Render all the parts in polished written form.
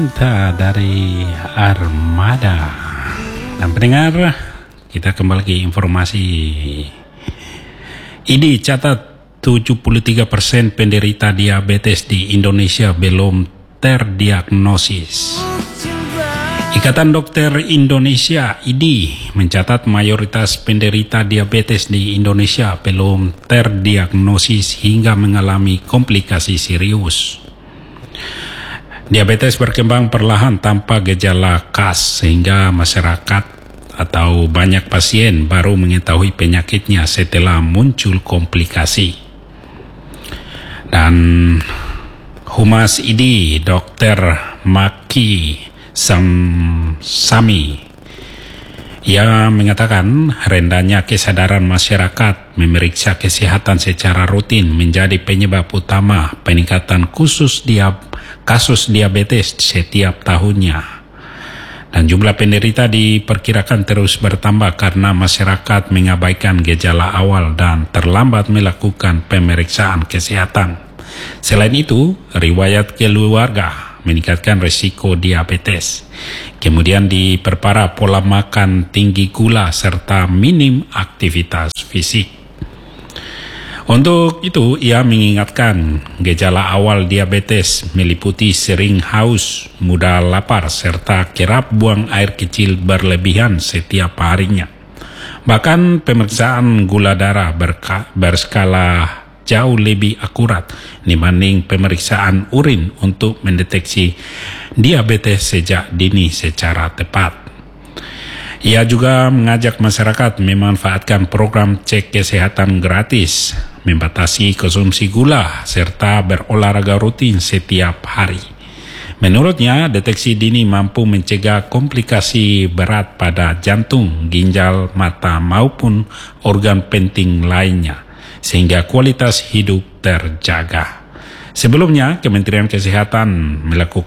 Kita dari Armada. Dan pendengar, kita kembali ke informasi. ID catat 73% penderita diabetes di Indonesia belum terdiagnosis. Ikatan Dokter Indonesia (IDI) mencatat mayoritas penderita diabetes di Indonesia belum terdiagnosis hingga mengalami komplikasi serius. Diabetes berkembang perlahan tanpa gejala khas sehingga masyarakat atau banyak pasien baru mengetahui penyakitnya setelah muncul komplikasi. Dan Humas IDI Dr. Maki Sami, ia mengatakan rendahnya kesadaran masyarakat memeriksa kesehatan secara rutin menjadi penyebab utama peningkatan kasus diabetes setiap tahunnya. Dan jumlah penderita diperkirakan terus bertambah karena masyarakat mengabaikan gejala awal dan terlambat melakukan pemeriksaan kesehatan. Selain itu, riwayat keluarga meningkatkan risiko diabetes. Kemudian diperparah pola makan tinggi gula serta minim aktivitas fisik. Untuk itu, ia mengingatkan gejala awal diabetes meliputi sering haus, mudah lapar, serta kerap buang air kecil berlebihan setiap harinya. Bahkan pemeriksaan gula darah berskala jauh lebih akurat dibanding pemeriksaan urin untuk mendeteksi diabetes sejak dini secara tepat. Ia juga mengajak masyarakat memanfaatkan program cek kesehatan gratis, membatasi konsumsi gula, serta berolahraga rutin setiap hari. Menurutnya, deteksi dini mampu mencegah komplikasi berat pada jantung, ginjal, mata, maupun organ penting lainnya, sehingga kualitas hidup terjaga. Sebelumnya, Kementerian Kesehatan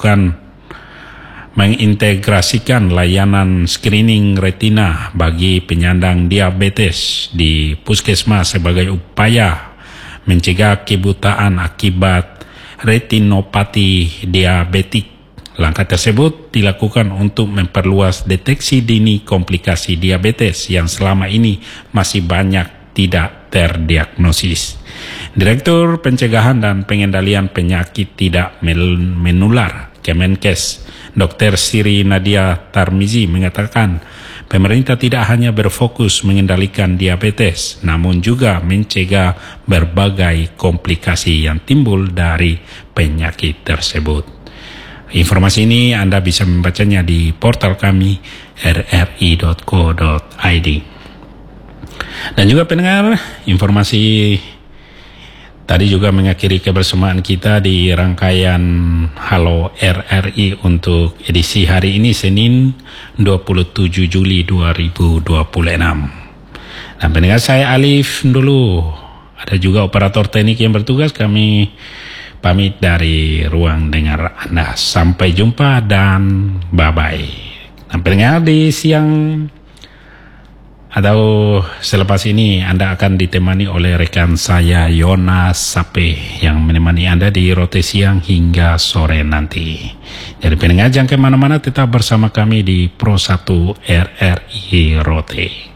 mengintegrasikan layanan screening retina bagi penyandang diabetes di puskesmas sebagai upaya mencegah kebutaan akibat retinopati diabetik. Langkah tersebut dilakukan untuk memperluas deteksi dini komplikasi diabetes yang selama ini masih banyak tidak terdiagnosis. Direktur Pencegahan dan Pengendalian Penyakit Tidak Menular Kemenkes, Dr. Sri Nadia Tarmizi mengatakan, pemerintah tidak hanya berfokus mengendalikan diabetes, namun juga mencegah berbagai komplikasi yang timbul dari penyakit tersebut. Informasi ini Anda bisa membacanya di portal kami rri.co.id. Dan juga pendengar, informasi tadi juga mengakhiri kebersamaan kita di rangkaian Halo RRI untuk edisi hari ini Senin 27 Juli 2026. Dan pendengar, saya Alif dulu. Ada juga operator teknik yang bertugas. Kami pamit dari ruang dengar Anda. Sampai jumpa dan bye-bye. Dan pendengar, di siang atau selepas ini Anda akan ditemani oleh rekan saya Yona Sape yang menemani Anda di Rote siang hingga sore nanti. Jadi pendengar, jangan kemana-mana, tetap bersama kami di Pro 1 RRI Rote.